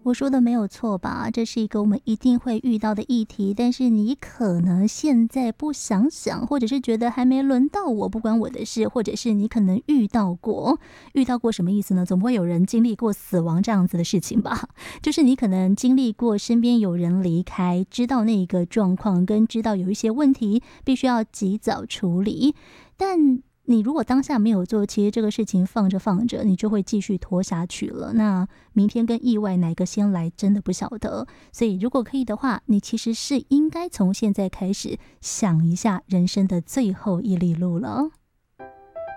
我说的没有错吧？这是一个我们一定会遇到的议题，但是你可能现在不想想，或者是觉得还没轮到我，不关我的事，或者是你可能遇到过。遇到过什么意思呢？总不会有人经历过死亡这样子的事情吧？就是你可能经历过身边有人离开，知道那个状况，跟知道有一些问题必须要及早处理，但你如果当下没有做，其实这个事情放着放着，你就会继续拖下去了。那明天跟意外哪个先来，真的不晓得。所以如果可以的话，你其实是应该从现在开始想一下人生的最后一里路了。